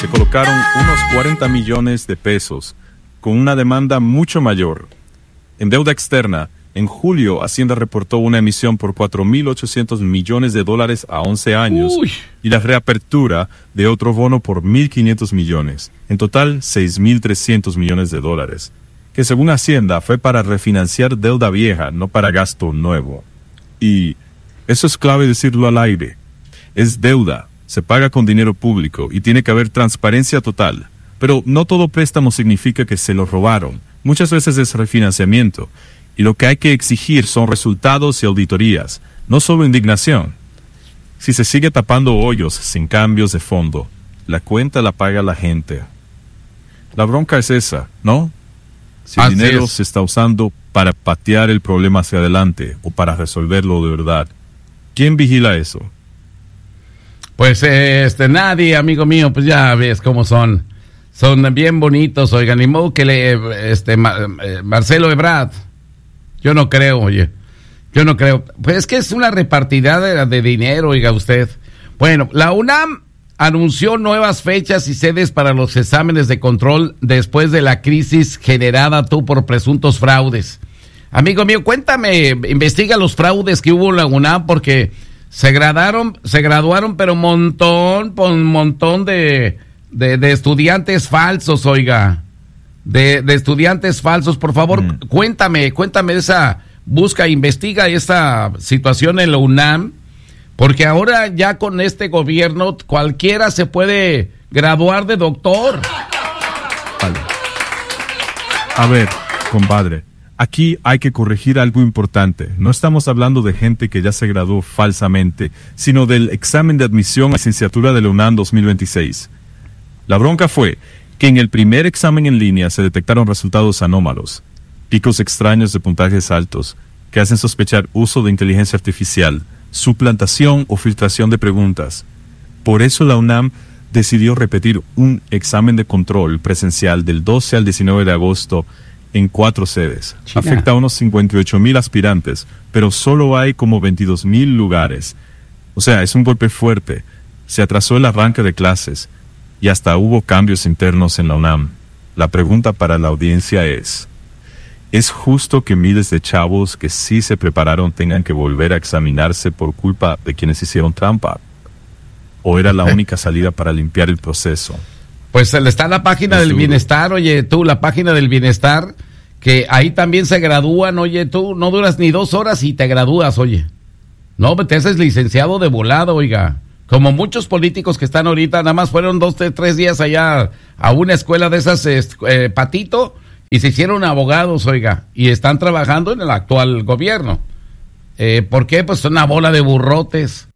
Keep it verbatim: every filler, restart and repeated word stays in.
se colocaron unos cuarenta millones de pesos, con una demanda mucho mayor. En deuda externa, en julio, Hacienda reportó una emisión por cuatro mil ochocientos millones de dólares a once años. Uy. Y la reapertura de otro bono por mil quinientos millones. En total, seis mil trescientos millones de dólares, que según Hacienda fue para refinanciar deuda vieja, no para gasto nuevo. Y eso es clave decirlo al aire. Es deuda, se paga con dinero público y tiene que haber transparencia total. Pero no todo préstamo significa que se lo robaron. Muchas veces es refinanciamiento. Y lo que hay que exigir son resultados y auditorías, no solo indignación. Si se sigue tapando hoyos sin cambios de fondo, la cuenta la paga la gente. La bronca es esa, ¿no? Si el Así dinero es. se está usando para patear el problema hacia adelante o para resolverlo de verdad, ¿quién vigila eso? Pues este, nadie, amigo mío, pues ya ves cómo son. Son bien bonitos, oigan, ni modo que le, este, Ma- eh, Marcelo Ebrard. Yo no creo, oye. Yo no creo. Pues es que es una repartidera de dinero, oiga usted. Bueno, la UNAM anunció nuevas fechas y sedes para los exámenes de control después de la crisis generada tú por presuntos fraudes. Amigo mío, cuéntame, investiga los fraudes que hubo en la UNAM porque se graduaron, se graduaron, pero un montón, un montón de, de, de estudiantes falsos, oiga. De, de estudiantes falsos, por favor, mm. cuéntame, cuéntame esa, busca, investiga esa situación en la UNAM, porque ahora ya con este gobierno cualquiera se puede graduar de doctor. Vale. A ver, compadre, aquí hay que corregir algo importante. No estamos hablando de gente que ya se graduó falsamente, sino del examen de admisión a licenciatura de la UNAM dos mil veintiséis. La bronca fue que en el primer examen en línea se detectaron resultados anómalos, picos extraños de puntajes altos, que hacen sospechar uso de inteligencia artificial, suplantación o filtración de preguntas. Por eso la UNAM decidió repetir un examen de control presencial del doce al diecinueve de agosto en cuatro sedes. China. Afecta a unos cincuenta y ocho mil aspirantes, pero solo hay como veintidós mil lugares. O sea, es un golpe fuerte. Se atrasó el arranque de clases y hasta hubo cambios internos en la UNAM. La pregunta para la audiencia es, ¿es justo que miles de chavos que sí se prepararon tengan que volver a examinarse por culpa de quienes hicieron trampa? ¿O era la única salida para limpiar el proceso? Pues está la página Es del duro. bienestar, oye tú, la página del bienestar, que ahí también se gradúan, oye tú, no duras ni dos horas y te gradúas, oye. No, te haces licenciado de volado, oiga. Como muchos políticos que están ahorita, nada más fueron dos, tres, tres días allá a una escuela de esas, eh, Patito, y se hicieron abogados, oiga, y están trabajando en el actual gobierno. Eh, ¿Por qué? Pues son una bola de burrotes.